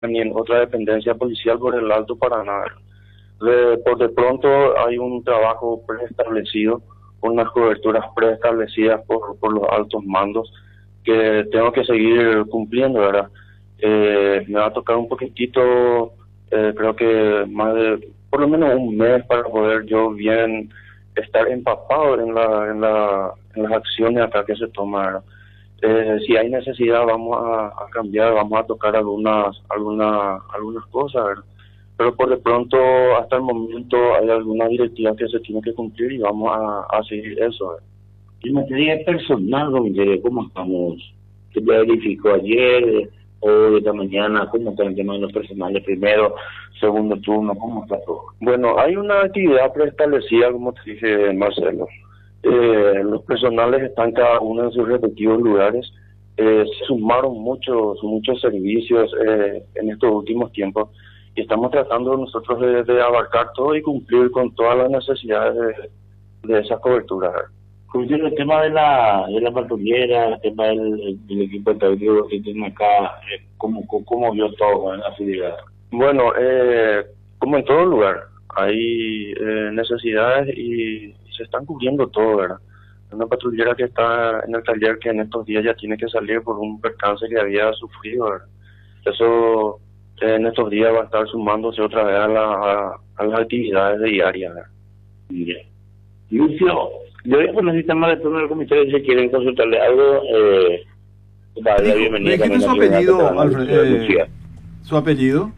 ni en otra dependencia policial por el Alto Paraná. Por de pronto hay un trabajo preestablecido, unas coberturas preestablecidas por los altos mandos que tengo que seguir cumpliendo, ¿verdad? Me va a tocar un poquitito, creo que más de, por lo menos un mes para poder yo bien estar empapado en las acciones acá que se toman, ¿verdad? Si hay necesidad vamos a cambiar, vamos a tocar algunas cosas, ¿verdad? Pero por de pronto hasta el momento hay alguna directiva que se tiene que cumplir y vamos a seguir eso, ¿verdad? En materia personal, comisario, ¿cómo estamos? ¿Qué te verificó ayer o esta mañana? ¿Cómo está el tema de los personales? Primero, segundo turno, ¿cómo está todo? Bueno, hay una actividad preestablecida, como te dije, Marcelo. Los personales están cada uno en sus respectivos lugares. Se sumaron muchos servicios en estos últimos tiempos y estamos tratando nosotros de abarcar todo y cumplir con todas las necesidades de esas coberturas. Comisario, el tema de la patrullera, el tema del equipo de trabajo que tiene acá, ¿cómo vio todo en la ciudad? Bueno, como en todo lugar, hay necesidades y se están cubriendo todo, ¿verdad? Una patrullera que está en el taller que en estos días ya tiene que salir por un percance que había sufrido, ¿verdad? Eso en estos días va a estar sumándose otra vez a las actividades diarias, ¿verdad? Bien. Lucio, yo voy a poner el sistema de turno del comisario si quieren consultarle algo. La bienvenida. ¿Qué es su apellido, Alfred? ¿Su apellido?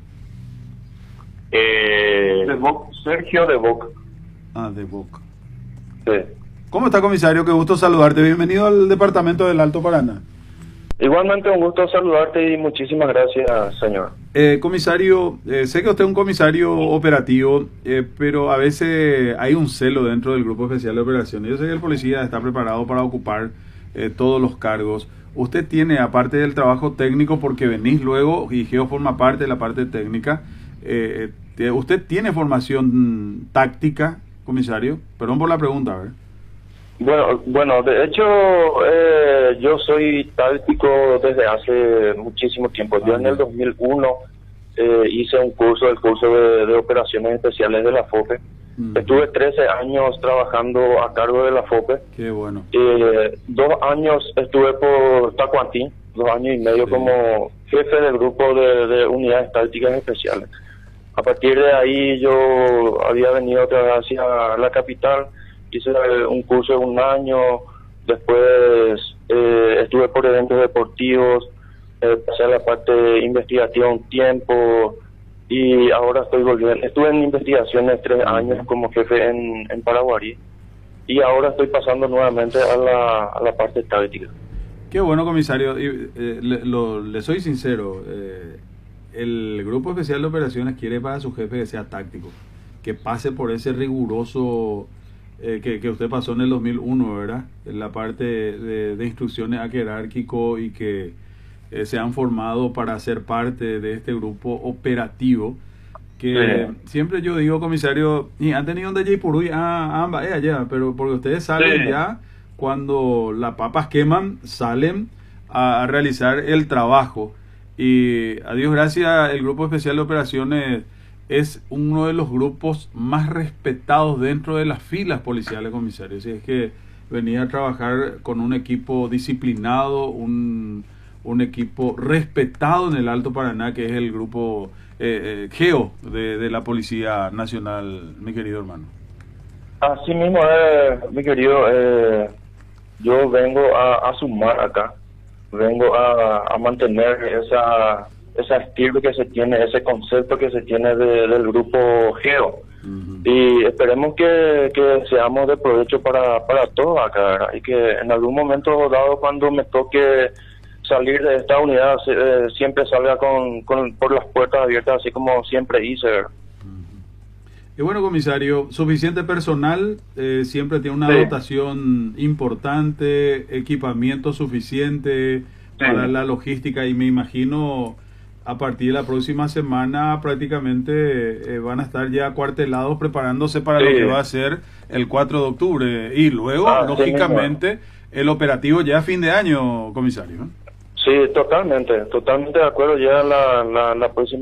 De Boc, Sergio de Boc. Ah, de Boc. Sí. ¿Cómo está, comisario? Qué gusto saludarte. Bienvenido al departamento del Alto Paraná. Igualmente un gusto saludarte y muchísimas gracias, señor. Comisario, sé que usted es un comisario operativo, pero a veces hay un celo dentro del Grupo Especial de Operaciones. Yo sé que el policía está preparado para ocupar todos los cargos. Usted tiene, aparte del trabajo técnico, porque venís luego, y Geo forma parte de la parte técnica, ¿usted tiene formación táctica, comisario? Perdón por la pregunta, a ver. Bueno, de hecho, yo soy táctico desde hace muchísimo tiempo. Yo en el 2001 hice el curso de operaciones especiales de la FOPE. Estuve 13 años trabajando a cargo de la FOPE. Qué bueno. 2 años estuve por Tacuantí, 2 años y medio como jefe del grupo de unidades tácticas especiales. A partir de ahí yo había venido otra vez hacia la capital. Hice un curso de 1 año, después estuve por eventos deportivos, pasé a la parte investigativa un tiempo y ahora estoy volviendo. Estuve en investigaciones 3 años como jefe en Paraguarí y ahora estoy pasando nuevamente a la parte táctica. Qué bueno, comisario. Le soy sincero, el Grupo Especial de Operaciones quiere para su jefe que sea táctico, que pase por ese riguroso... que usted pasó en el 2001, ¿verdad? En la parte de instrucciones a jerárquico y que se han formado para ser parte de este grupo operativo que siempre yo digo, comisario, y han tenido un DJ Puruy ambas allá, pero porque ustedes salen ya cuando las papas queman, salen a realizar el trabajo y a Dios gracias el Grupo Especial de Operaciones es uno de los grupos más respetados dentro de las filas policiales, comisario. Si es que venía a trabajar con un equipo disciplinado, un equipo respetado en el Alto Paraná, que es el grupo GEO de la Policía Nacional, mi querido hermano. Así mismo, mi querido, yo vengo a sumar acá, vengo a mantener esa estilo que se tiene, ese concepto que se tiene del grupo GEO. Y esperemos que seamos de provecho para todos acá, ¿verdad? Y que en algún momento dado cuando me toque salir de esta unidad siempre salga por las puertas abiertas así como siempre hice, ¿verdad? Y bueno, comisario, suficiente personal, siempre tiene una dotación importante, equipamiento suficiente para la logística y me imagino a partir de la próxima semana prácticamente van a estar ya acuartelados preparándose para lo que va a ser el 4 de octubre y luego, lógicamente, el operativo ya a fin de año, comisario, ¿no? Sí, totalmente de acuerdo. Ya la próxima